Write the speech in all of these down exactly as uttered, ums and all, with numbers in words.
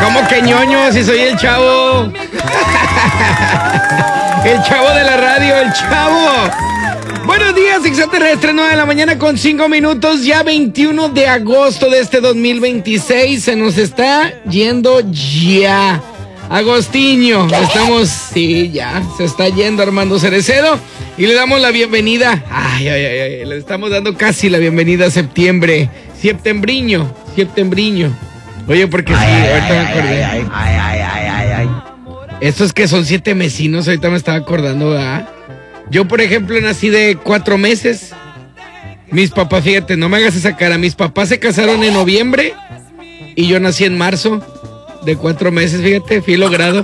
¿Cómo que ñoño? Si soy el chavo. El chavo de la radio, el chavo. Buenos días, extraterrestre, nueve de la mañana con cinco minutos, ya veintiuno de agosto de este dos mil veintiséis. Se nos está yendo ya. Agostiño, estamos, sí, ya, se está yendo Armando Cerecedo y le damos la bienvenida, ay, ay, ay, ay, le estamos dando casi la bienvenida a septiembre, septembriño, septembriño. Oye, porque sí, ay, ahorita ay, me acordé. Ay, ay, ay, ay, ay, ay. Estos que son siete mesinos, ahorita me estaba acordando, ¿verdad? Yo, por ejemplo, nací de cuatro meses. Mis papás, fíjate, no me hagas esa cara, mis papás se casaron en noviembre y yo nací en marzo. De cuatro meses, fíjate, fui logrado.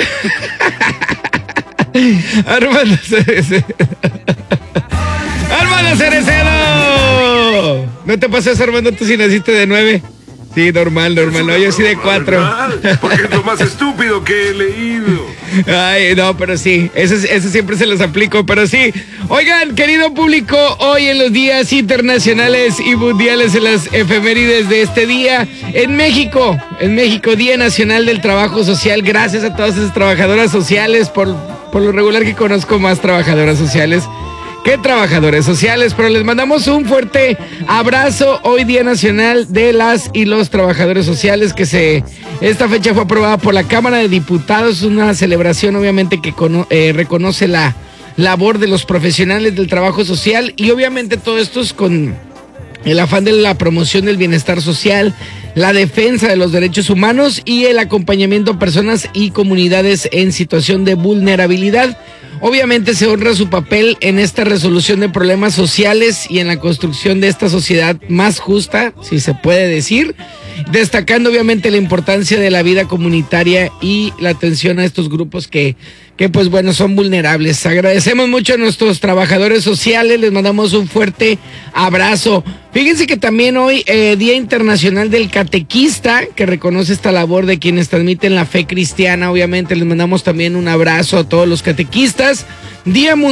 Armando Cerecedo. ¡Armando Cerecedo! ¿No te pasó eso, Armando? ¿Tú sí naciste de nueve? Sí, normal, normal. No, yo sí de cuatro. Normal, porque es lo más estúpido que he leído. Ay, no, pero sí, eso, eso siempre se los aplico, pero sí. Oigan, querido público, hoy en los días internacionales y mundiales, en las efemérides de este día, en México, en México, Día Nacional del Trabajo Social. Gracias a todas esas trabajadoras sociales, por, por lo regular que conozco más trabajadoras sociales que trabajadores sociales, pero les mandamos un fuerte abrazo. Hoy Día Nacional de las y los Trabajadores Sociales, que se esta fecha fue aprobada por la Cámara de Diputados, una celebración obviamente que cono, eh, reconoce la labor de los profesionales del trabajo social, y obviamente todo esto es con el afán de la promoción del bienestar social, la defensa de los derechos humanos y el acompañamiento a personas y comunidades en situación de vulnerabilidad. Obviamente se honra su papel en esta resolución de problemas sociales y en la construcción de esta sociedad más justa, si se puede decir, destacando obviamente la importancia de la vida comunitaria y la atención a estos grupos que, que pues bueno, son vulnerables. Agradecemos mucho a nuestros trabajadores sociales, les mandamos un fuerte abrazo. Fíjense que también hoy, eh, Día Internacional del Catequista, que reconoce esta labor de quienes transmiten la fe cristiana. Obviamente les mandamos también un abrazo a todos los catequistas. Día Mundial